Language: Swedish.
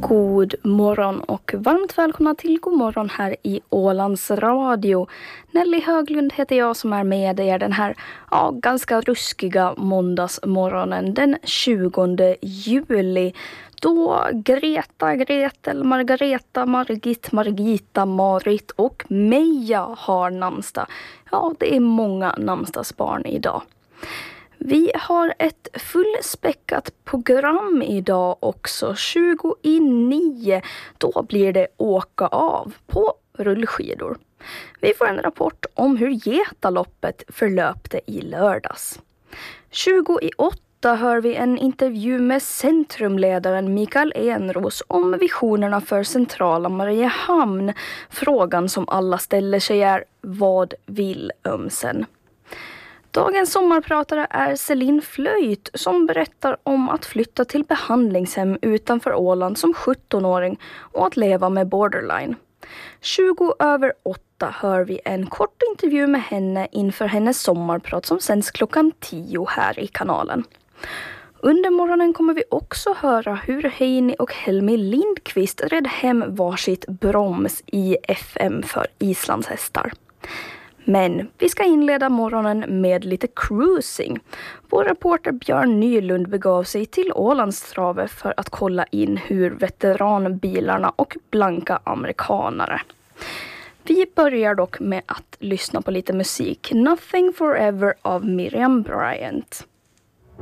God morgon och varmt välkomna till God morgon här i Ålands Radio. Nelly Höglund heter jag som är med er den här ganska ruskiga måndagsmorgonen den 20 juli. Då Greta, Gretel, Margareta, Margit, Margita, Marit och Meja har namnsdag. Ja, det är många namnsdagsbarn idag. Vi har ett fullspäckat program idag också. 29, då blir det åka av på rullskidor. Vi får en rapport om hur Getaloppet förlöpte i lördags. 28 hör vi en intervju med centrumledaren Mikael Enros om visionerna för centrala Mariehamn. Frågan som alla ställer sig är: vad vill Ömsen? Dagens sommarpratare är Celine Flöjt som berättar om att flytta till behandlingshem utanför Åland som 17-åring och att leva med borderline. 7:07 hör vi en kort intervju med henne inför hennes sommarprat som sänds klockan 10 här i kanalen. Under morgonen kommer vi också höra hur Heini och Helmi Lindqvist red hem varsitt broms i FM för islandshästar. Men vi ska inleda morgonen med lite cruising. Vår reporter Björn Nylund begav sig till Ålandstrave för att kolla in hur veteranbilarna och blanka amerikanare. Vi börjar dock med att lyssna på lite musik. Nothing Forever av Miriam Bryant.